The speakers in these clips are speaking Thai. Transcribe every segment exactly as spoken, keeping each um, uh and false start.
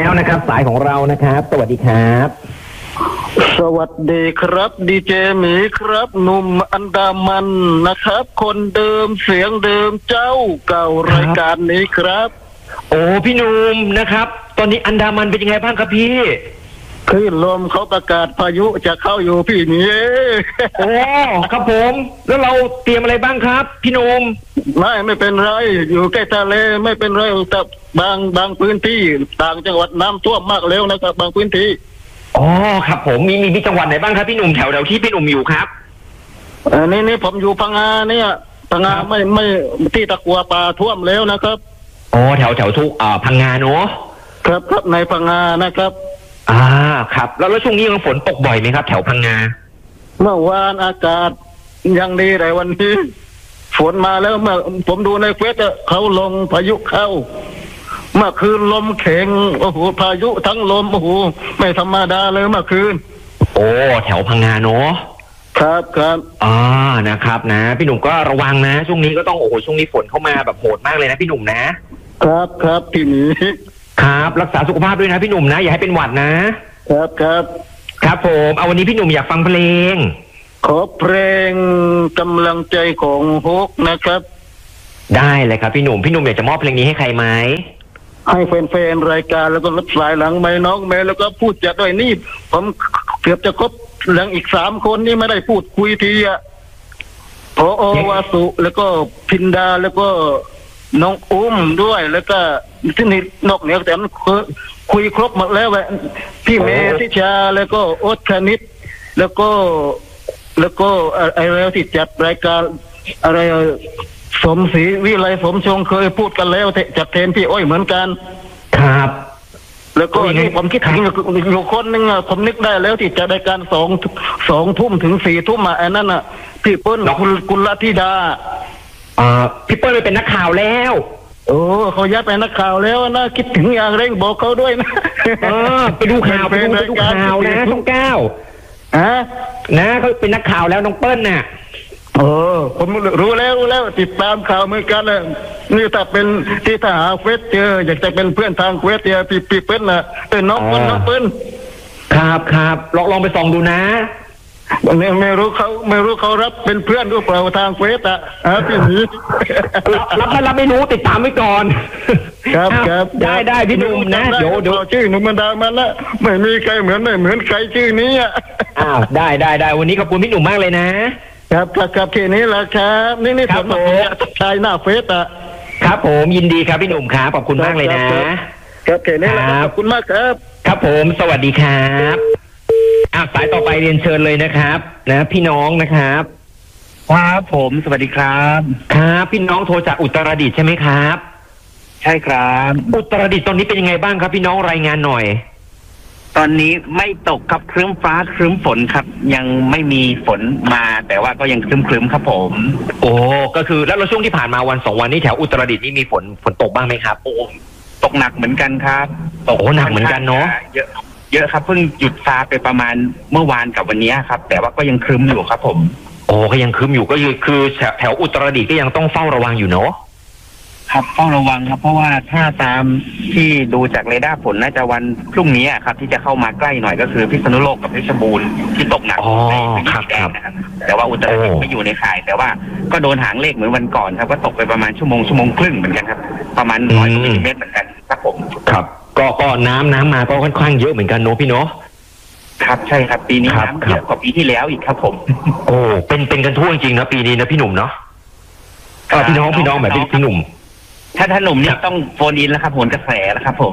แล้วนะครับสายของเรานะครับสวัสดีครับสวัสดีครับดีเจหมีครับหนุ่มอันดามันนะครับคนเดิมเสียงเดิมเจ้าเก่ารายการนี้ครับโอ้พี่หนุ่มนะครับตอนนี้อันดามันเป็นยังไงบ้างครับพี่คลื่นลมเขาประกาศพายุจะเข้าอยู่พี่นี่โอ้ครับผมแล้วเราเตรียมอะไรบ้างครับพี่หนุ่มไม่ไม่เป็นไรอยู่ใกล้ทะเลไม่เป็นไรแต่บางบางพื้นที่ต่างจังหวัดน้ำท่วมมากแล้วนะครับบางพื้นที่อ๋อครับผมมีมีจังหวัดไหนบ้างครับพี่หนุ่มแถวแถวที่พี่หนุ่มอยู่ครับอันนี้นี่ผมอยู่พังงาเนี่ยพังงาไม่ไม่ที่ตะกัวป่าท่วมแล้วนะครับอ๋อแถวแถวทุกอ่าพังงาเนาะครับครับในพังงานะครับอ่าครับแล้วแล้วช่วงนี้ยังฝนตกบ่อยไหมครับแถวพังงาเมื่อวานอากาศยังดีแต่วันนี้ฝนมาแล้วเมื่อผมดูในเฟซเขาลงพายุเข้าเมื่อคืนลมแข็งโอ้โหพายุทั้งลมโอ้โหไม่ธรรมดาเลยเมื่อคืนโอ้แถวพังงาเนาะครับครับอ่านะครับนะพี่หนุ่มก็ระวังนะช่วงนี้ก็ต้องโอ้โหช่วงนี้ฝนเข้ามาแบบโหดมากเลยนะพี่หนุ่มนะครับครับพี่หมีครับรักษาสุขภาพด้วยนะพี่หนุ่มนะอย่าให้เป็นหวัดนะครับครับครับผมเอาวันนี้พี่หนุ่มอยากฟังเพลงขอเพลงกำลังใจของฮกนะครับได้เลยครับพี่หนุ่มพี่หนุ่มอยากจะมอบเพลงนี้ให้ใครไหมให้แฟนๆรายการแล้วก็รับสายหลังไม้น้องแม่แล้วก็พูดจะด้วยนี่ผมเกือบจะครบหลังอีกสามคนนี่ไม่ได้พูดคุยทีอะพอวาสุแล้วก็พินดาแล้วก็น้องอุ้มด้วยแล้วก็ที่นี่นอกเหนือแต่นั้นคุยครบหมดแล้วแหละพี่เมธิชาแล้วก็โอ๊ตคณิตแล้วก็แล้วก็อะไรที่จัดรายการอะไรสมศรีวิไลสมชงเคยพูดกันแล้วจัดเทนพี่อ้อยเหมือนกันครับแล้วก็นี่ผมคิดถึงอยู่คนนึงอ่ะผมนึกได้แล้วที่จัดรายการสองสองทุ่มถึงสี่ทุ่มอ่ะไอ้นั่นอ่ะพี่เปิ้ลคุณกุลธิดาอ่าพี่เปิ้ลไปเป็นนักข่าวแล้วโอ้เขาย้ายไปนักข่าวแล้วนะคิดถึงอย่างเร่งบอกเขาด้วยนะเออไปดูข่าวไปดูไปดูข่าวนะช่องเก้าฮะนะเขาเป็นนักข่าวแล้วน้องเปิ้ลน่ะเออผมรู้แล้วรู้แล้วติดตามข่าวเหมือนกันเลยนี่ถ้าเป็นที่ถ้าหาเฟซเจออยากจะเป็นเพื่อนทางเฟซเจอพี่พี่เปิ้ลน่ะเป็นน้องเปิ้ลน้องเปิ้ลครับครับลองลองไปส่องดูนะไม่ไม่รู้เขาไม่รู้เขารับเป็นเพื่อนหรือเปล่าทางเฟซอ่ะฮะพี่หมีรับไม่รับไม่รู้ติดตามไว้ก่อนครับครับได้ได้พี่หนุ่มนะเดี๋ยวเดี๋ยวชื่อหนุ่มมันดามันละไม่มีใครเหมือนไม่เหมือนใครชื่อนี้อ่ะอ้าวได้ได้ได้วันนี้ขอบคุณพี่หนุ่มมากเลยนะครับครับครับแค่นี้แหละครับนี่นี่ผมทักทายหน้าเฟซอ่ะครับผมยินดีครับพี่หนุ่มครับขอบคุณมากเลยนะครับแค่นี้แหละขอบคุณมากครับครับผมสวัสดีครับอ่ะสายต่อไปเรียนเชิญเลยนะครับนะพี่น้องนะครับครับผมสวัสดีครับครับพี่น้องโทรจากอุตรดิตถ์ใช่ไหมครับใช่ครับอุตรดิตถ์ตอนนี้เป็นยังไงบ้างครับพี่น้องรายงานหน่อยตอนนี้ไม่ตกครับครึ้มฟ้าครึ้มฝนครับยังไม่มีฝนมาแต่ว่าก็ยังครึ้มครึ้มครับผมโอ้ก็คือแล้วเราช่วงที่ผ่านมาวันสองวันนี้แถวอุตรดิตถ์นี่มีฝนฝนตกบ้างไหมครับโอ้ตกหนักเหมือนกันครับโอ้หนักเหมือนกันเนาะเยอะเยอะครับเพิ่งหยุดซาไปประมาณเมื่อวานกับวันนี้ครับแต่ว่าก็ยังครึ้มอยู่ครับผมโอ้ก็ยังครึ้มอยู่ก็คือคือแถวอุตรดิตถ์ก็ยังต้องเฝ้าระวังอยู่เนาะครับเฝ้าระวังครับเพราะว่าถ้าตามที่ดูจากเรดาร์ฝนน่าจะวันพรุ่งนี้ครับที่จะเข้ามาใกล้หน่อยก็คือพิษณุโลกกับเพชรบูรณ์ที่ตกหนักในพื้นที่แดงนะครับแต่ว่าอุตรดิตถ์ไม่อยู่ในข่ายแต่ว่าก็โดนหางเลขเหมือนวันก่อนครับก็ตกไปประมาณชั่วโมงชั่วโมงครึ่งเหมือนกันครับประมาณร้อยมิลลิเมตรเหมือนกันครับผมครับก็ก็น้ำน้ำมาก็ค่อนข้างเยอะเหมือนกันเนาะพี่เนาะครับใช่ครับปีนี้น้ำเยอะกว่าปีที่แล้วอีกครับผมโอ้เป็นเป็นกันทั่วจริงนะปีนี้นะพี่หนุ่มเนาะพี่น้องพี่น้องแบบพี่หนุ่มถ้าถ้าหนุ่มเนี่ยต้องโฟนอินแล้วครับโหนกระแสแล้วครับผม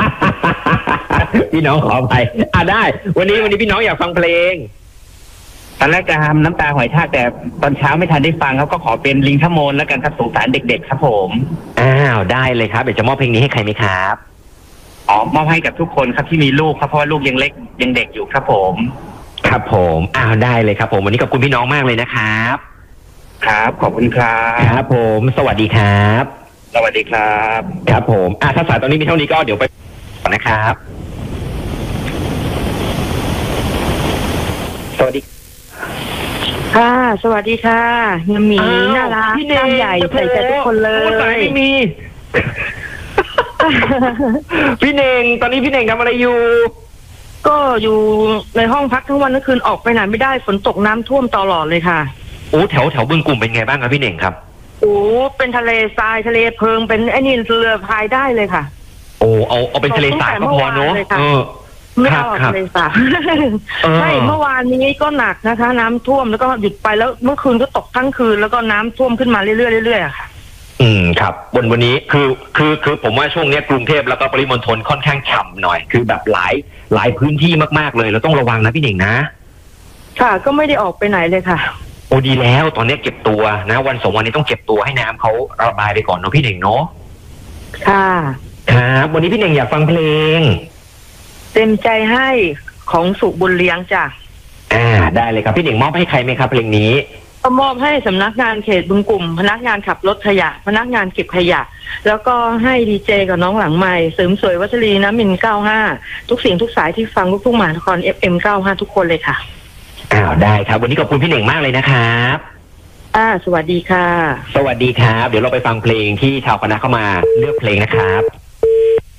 พี่น้องขอไปอ่ะได้วันนี้วันนี้พี่น้องอยากฟังเพลงตอนแรกจะทำน้ำตาหอยทากแต่ตอนเช้าไม่ทันได้ฟังเขาก็ขอเป็นลิงทมนแล้วกันครับสงสารเด็กๆครับผมอ้าวได้เลยครับเดี๋ยวจะมอบเพลงนี้ให้ใครไหมครับอ๋อมอบให้กับทุกคนครับที่มีลูกครับเพราะว่าลูกยังเล็กยังเด็กอยู่ครับผมครับผมอ้าวได้เลยครับผมวันนี้ขอบคุณพี่น้องมากเลยนะครับครับขอบคุณครับครับผมสวัสดีครับสวัสดีครับครับผมอ่ะถ้าสายตอนนี้มีเท่านี้ก็เดี๋ยวไปก่อนนะครับสวัสดีค่ะสวัสดีค่ะเฮียหมีน่ารักตั้งใหญ่ใส่ใจทุกคนเลยสายไม่มีพี่เน่งตอนนี้พี่เน่งทำอะไรอยู่ก็อยู่ในห้องพักทั้งวันทั้งคืนออกไปไหนไม่ได้ฝนตกน้ำท่วมตลอดเลยค่ะโอ้แถวแถวบึงกลุ่มเป็นไงบ้างครับพี่เน่งครับโอ้เป็นทะเลทรายทะเลเพิงเป็นไอ้นี่เรือพายได้เลยค่ะโอ้เอาเอาเป็นทะเลทรายก็พอเนอะเออไม่เอาทะเลทรายใช่เมื่อวานนี้ก็หนักนะคะน้ำท่วมแล้วก็หยุดไปแล้วเมื่อคืนก็ตกทั้งคืนแล้วก็น้ำท่วมขึ้นมาเรื่อยๆเรื่อยๆอะค่ะอืมครับบนวันนี้คือคือคือผมว่าช่วงนี้กรุงเทพแล้วก็ปริมณฑลค่อนข้างฉ่ำหน่อยคือแบบหลายหลายพื้นที่มากๆเลยเราต้องระวังนะพี่เน่งนะค่ะก็ไม่ได้ออกไปไหนเลยค่ะโอ้ดีแล้วตอนนี้เก็บตัวนะวันสองวันนี้ต้องเก็บตัวให้น้ำเขาระบายไปก่อนเนาะพี่เน่งเนาะค่ะครับวันนี้พี่เน่งอยากฟังเพลงเต็มใจให้ของสุบุญเลี้ยงจ้ะอ่าได้เลยครับพี่เน่งมอบให้ใครไหมครับเพลงนี้ก็มอบให้สำนักงานเขตบึงกลุ่มพนักงานขับรถขยะพนักงานเก็บขยะแล้วก็ให้ดีเจกับน้องหลังใหม่เสริมสวยวัชรีน้ำมินเก้าห้าทุกสิ่งทุกสายที่ฟังลูกทุ่งมหานคร เอฟ เอ็ม เก้าห้าทุกคนเลยค่ะอ้าวได้ครับวันนี้ขอบคุณพี่เน่งมากเลยนะครับอ่าสวัสดีค่ะสวัสดีครับเดี๋ยวเราไปฟังเพลงที่ชาวคณะเข้ามาเลือกเพลงนะครับ